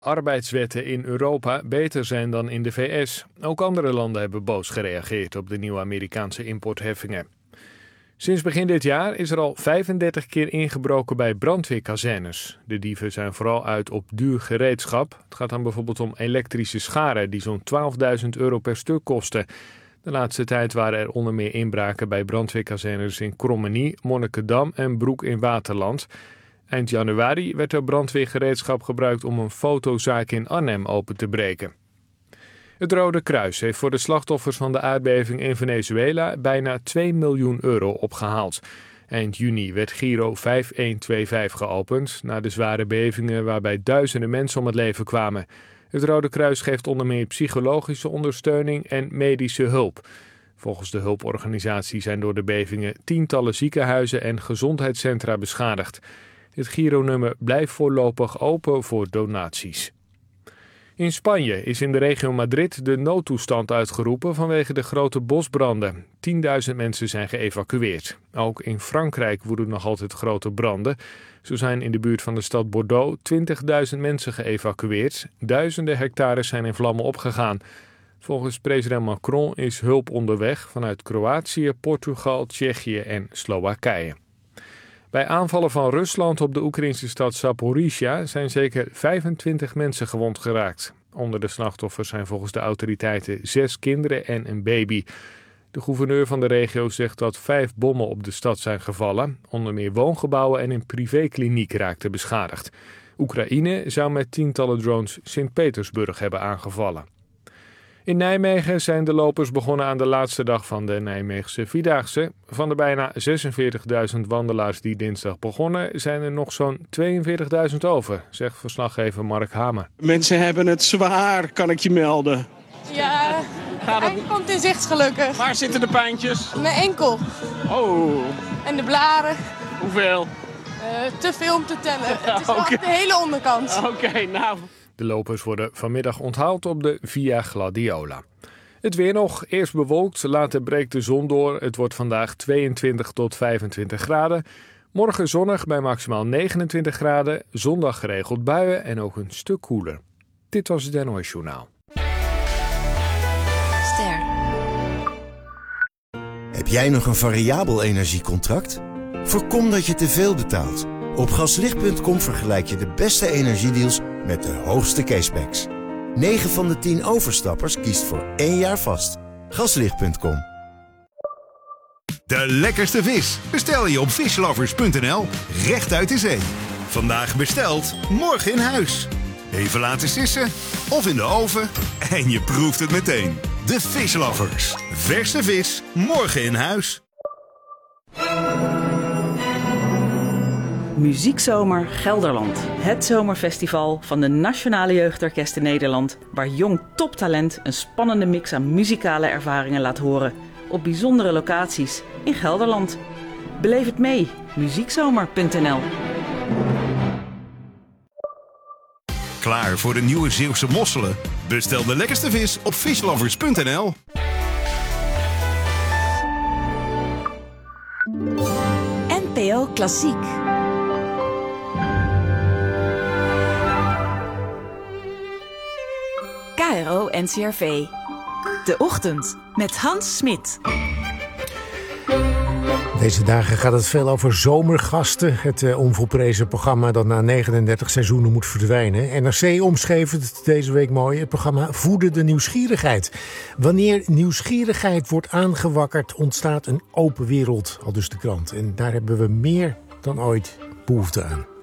arbeidswetten in Europa beter zijn dan in de VS. Ook andere landen hebben boos gereageerd op de nieuwe Amerikaanse importheffingen. Sinds begin dit jaar is er al 35 keer ingebroken bij brandweerkazernes. De dieven zijn vooral uit op duur gereedschap. Het gaat dan bijvoorbeeld om elektrische scharen die zo'n €12.000 per stuk kosten. De laatste tijd waren er onder meer inbraken bij brandweerkazernes in Krommenie, Monnikendam en Broek in Waterland. Eind januari werd er brandweergereedschap gebruikt om een fotozaak in Arnhem open te breken. Het Rode Kruis heeft voor de slachtoffers van de aardbeving in Venezuela bijna €2 miljoen opgehaald. Eind juni werd Giro 5125 geopend na de zware bevingen waarbij duizenden mensen om het leven kwamen. Het Rode Kruis geeft onder meer psychologische ondersteuning en medische hulp. Volgens de hulporganisatie zijn door de bevingen tientallen ziekenhuizen en gezondheidscentra beschadigd. Het Giro-nummer blijft voorlopig open voor donaties. In Spanje is in de regio Madrid de noodtoestand uitgeroepen vanwege de grote bosbranden. 10.000 mensen zijn geëvacueerd. Ook in Frankrijk woeden nog altijd grote branden. Zo zijn in de buurt van de stad Bordeaux 20.000 mensen geëvacueerd. Duizenden hectares zijn in vlammen opgegaan. Volgens president Macron is hulp onderweg vanuit Kroatië, Portugal, Tsjechië en Slowakije. Bij aanvallen van Rusland op de Oekraïnse stad Zaporizhia zijn zeker 25 mensen gewond geraakt. Onder de slachtoffers zijn volgens de autoriteiten 6 kinderen en een baby. De gouverneur van de regio zegt dat 5 bommen op de stad zijn gevallen. Onder meer woongebouwen en een privékliniek raakten beschadigd. Oekraïne zou met tientallen drones Sint-Petersburg hebben aangevallen. In Nijmegen zijn de lopers begonnen aan de laatste dag van de Nijmeegse Vierdaagse. Van de bijna 46.000 wandelaars die dinsdag begonnen, zijn er nog zo'n 42.000 over, zegt verslaggever Mark Hamer. Mensen hebben het zwaar, kan ik je melden. Ja, de eind komt in zicht gelukkig. Waar zitten de pijntjes? Mijn enkel. Oh. En de blaren. Hoeveel? Te veel om te tellen. Het is Oké. de hele onderkant. Oké, nou. De lopers worden vanmiddag onthaald op de Via Gladiola. Het weer nog. Eerst bewolkt, later breekt de zon door. Het wordt vandaag 22 tot 25 graden. Morgen zonnig bij maximaal 29 graden. Zondag geregeld buien en ook een stuk koeler. Dit was het NOS Journaal. Ster. Heb jij nog een variabel energiecontract? Voorkom dat je te veel betaalt. Op gaslicht.com vergelijk je de beste energiedeals met de hoogste cashbacks. 9 van de 10 overstappers kiest voor 1 jaar vast. Gaslicht.com. De lekkerste vis bestel je op fishlovers.nl, recht uit de zee. Vandaag besteld, morgen in huis. Even laten sissen of in de oven en je proeft het meteen. De Fishlovers. Verse vis, morgen in huis. Muziekzomer Gelderland. Het zomerfestival van de Nationale Jeugdorkesten Nederland, waar jong toptalent een spannende mix aan muzikale ervaringen laat horen. Op bijzondere locaties in Gelderland. Beleef het mee. Muziekzomer.nl. Klaar voor de nieuwe Zeeuwse mosselen? Bestel de lekkerste vis op fishlovers.nl. NPO Klassiek. KRO NCRV. De Ochtend met Hans Smit. Deze dagen gaat het veel over Zomergasten. Het onvolprezen programma dat na 39 seizoenen moet verdwijnen. NRC omschreef het deze week mooi. Het programma voedde de nieuwsgierigheid. Wanneer nieuwsgierigheid wordt aangewakkerd, ontstaat een open wereld, aldus de krant. En daar hebben we meer dan ooit behoefte aan.